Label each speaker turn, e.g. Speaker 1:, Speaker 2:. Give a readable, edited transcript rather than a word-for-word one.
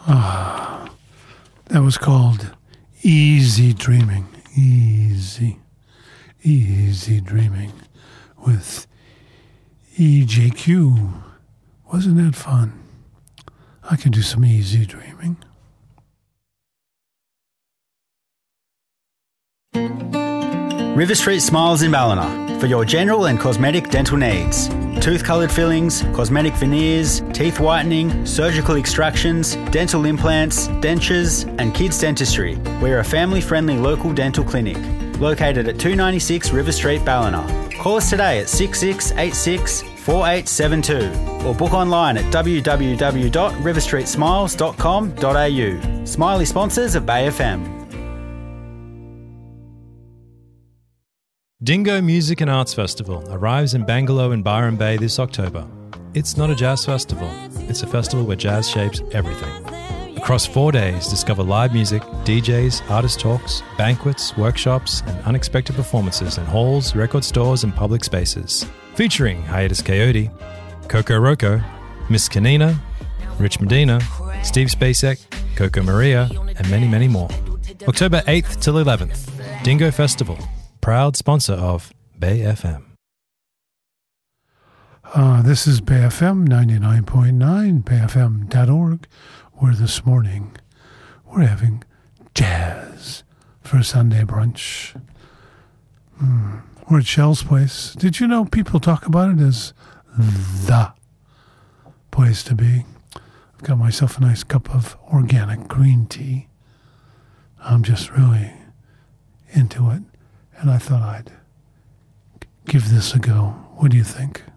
Speaker 1: That was called Easy Dreaming. Easy Dreaming with EJQ. Wasn't that fun? I could do some easy dreaming.
Speaker 2: River Street Smiles in Ballina for your general and cosmetic dental needs. Tooth-coloured fillings, cosmetic veneers, teeth whitening, surgical extractions, dental implants, dentures and kids dentistry. We're a family-friendly local dental clinic located at 296 River Street, Ballina. Call us today at 6686 4872 or book online at www.riverstreetsmiles.com.au. Smiley sponsors of Bay FM.
Speaker 3: Dingo Music and Arts Festival arrives in Bangalore and Byron Bay this October. It's not a jazz festival, it's a festival where jazz shapes everything. Across 4 days, discover live music, DJs, artist talks, banquets, workshops, and unexpected performances in halls, record stores, and public spaces. Featuring Hiatus Coyote, Coco Roco, Miss Kanina, Rich Medina, Steve Spacek, Coco Maria, and many, many more. October 8th till 11th, Dingo Festival. Proud sponsor of Bay FM.
Speaker 1: This is Bay FM 99.9, bayfm.org, where this morning we're having jazz for Sunday brunch. We're at Shell's Place. Did you know people talk about it as the place to be? I've got myself a nice cup of organic green tea. I'm just really into it. And I thought I'd give this a go. What do you think?